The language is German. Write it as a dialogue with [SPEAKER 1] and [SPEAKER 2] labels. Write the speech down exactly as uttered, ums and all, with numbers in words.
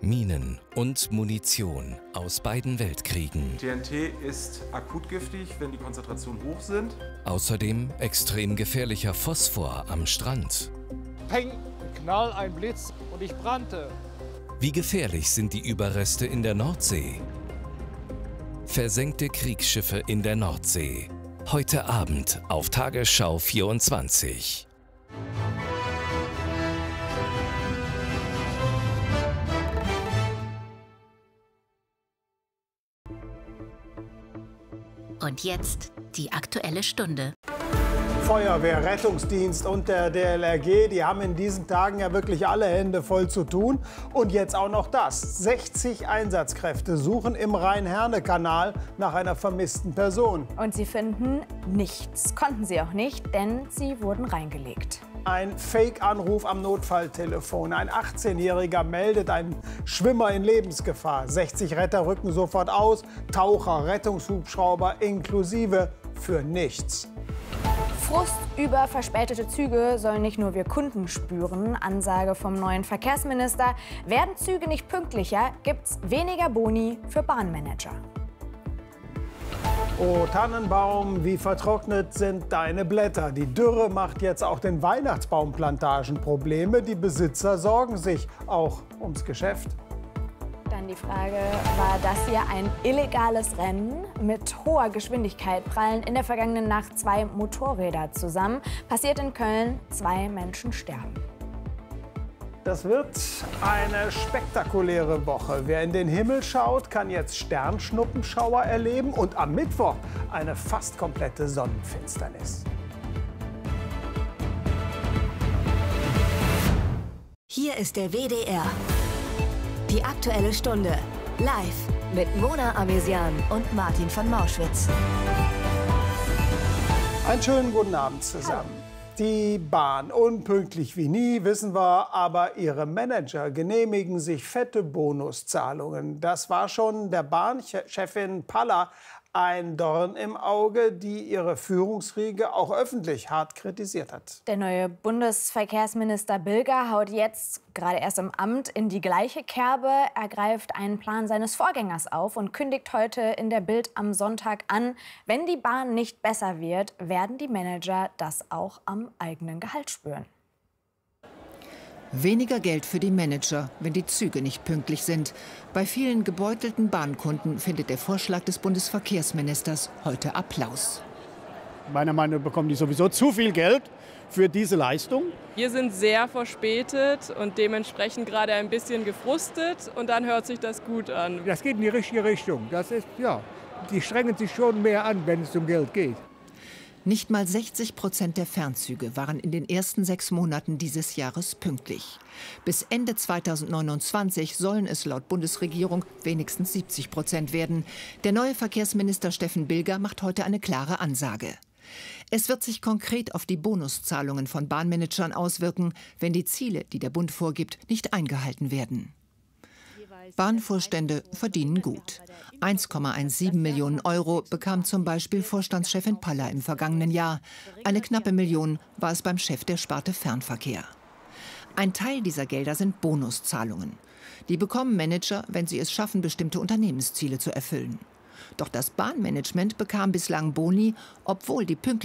[SPEAKER 1] Minen und Munition aus beiden Weltkriegen.
[SPEAKER 2] T N T ist akut giftig, wenn die Konzentrationen hoch sind.
[SPEAKER 1] Außerdem extrem gefährlicher Phosphor am Strand.
[SPEAKER 3] Peng, Knall, ein Blitz und ich brannte.
[SPEAKER 1] Wie gefährlich sind die Überreste in der Nordsee? Versenkte Kriegsschiffe in der Nordsee. Heute Abend auf Tagesschau vierundzwanzig.
[SPEAKER 4] Und jetzt die Aktuelle Stunde.
[SPEAKER 5] Feuerwehr, Rettungsdienst und der D L R G, die haben in diesen Tagen ja wirklich alle Hände voll zu tun. Und jetzt auch noch das. sechzig Einsatzkräfte suchen im Rhein-Herne-Kanal nach einer vermissten Person.
[SPEAKER 6] Und sie finden nichts. Konnten sie auch nicht, denn sie wurden reingelegt.
[SPEAKER 5] Ein Fake-Anruf am Notfalltelefon. Ein achtzehnjähriger meldet einen Schwimmer in Lebensgefahr. sechzig Retter rücken sofort aus. Taucher, Rettungshubschrauber inklusive für nichts.
[SPEAKER 6] Frust über verspätete Züge sollen nicht nur wir Kunden spüren. Ansage vom neuen Verkehrsminister. Werden Züge nicht pünktlicher, gibt's weniger Boni für Bahnmanager.
[SPEAKER 5] Oh Tannenbaum, wie vertrocknet sind deine Blätter? Die Dürre macht jetzt auch den Weihnachtsbaumplantagen Probleme. Die Besitzer sorgen sich auch ums Geschäft.
[SPEAKER 6] Dann die Frage, war das hier ein illegales Rennen? Mit hoher Geschwindigkeit prallen in der vergangenen Nacht zwei Motorräder zusammen. Passiert in Köln, zwei Menschen sterben.
[SPEAKER 5] Das wird eine spektakuläre Woche. Wer in den Himmel schaut, kann jetzt Sternschnuppenschauer erleben und am Mittwoch eine fast komplette Sonnenfinsternis.
[SPEAKER 4] Hier ist der W D R. Die Aktuelle Stunde. Live mit Mona Amesian und Martin von Mauschwitz.
[SPEAKER 5] Einen schönen guten Abend zusammen. Die Bahn, unpünktlich wie nie, wissen wir, aber ihre Manager genehmigen sich fette Bonuszahlungen. Das war schon der Bahnchefin Palla ein Dorn im Auge, die ihre Führungsriege auch öffentlich hart kritisiert hat.
[SPEAKER 6] Der neue Bundesverkehrsminister Bilger haut jetzt, gerade erst im Amt, in die gleiche Kerbe. Er greift einen Plan seines Vorgängers auf und kündigt heute in der Bild am Sonntag an, wenn die Bahn nicht besser wird, werden die Manager das auch am eigenen Gehalt spüren.
[SPEAKER 7] Weniger Geld für die Manager, wenn die Züge nicht pünktlich sind. Bei vielen gebeutelten Bahnkunden findet der Vorschlag des Bundesverkehrsministers heute Applaus.
[SPEAKER 3] Meiner Meinung nach bekommen die sowieso zu viel Geld für diese Leistung.
[SPEAKER 8] Wir sind sehr verspätet und dementsprechend gerade ein bisschen gefrustet und dann hört sich das gut an.
[SPEAKER 9] Das geht in die richtige Richtung. Das ist, ja, die strengen sich schon mehr an, wenn es um Geld geht.
[SPEAKER 7] Nicht mal sechzig Prozent der Fernzüge waren in den ersten sechs Monaten dieses Jahres pünktlich. Bis Ende zweitausendneunundzwanzig sollen es laut Bundesregierung wenigstens siebzig Prozent werden. Der neue Verkehrsminister Steffen Bilger macht heute eine klare Ansage. Es wird sich konkret auf die Bonuszahlungen von Bahnmanagern auswirken, wenn die Ziele, die der Bund vorgibt, nicht eingehalten werden. Bahnvorstände verdienen gut. eins Komma siebzehn Millionen Euro bekam zum Beispiel Vorstandschefin Palla im vergangenen Jahr. Eine knappe Million war es beim Chef der Sparte Fernverkehr. Ein Teil dieser Gelder sind Bonuszahlungen. Die bekommen Manager, wenn sie es schaffen, bestimmte Unternehmensziele zu erfüllen. Doch das Bahnmanagement bekam bislang Boni, obwohl die Pünktlichkeit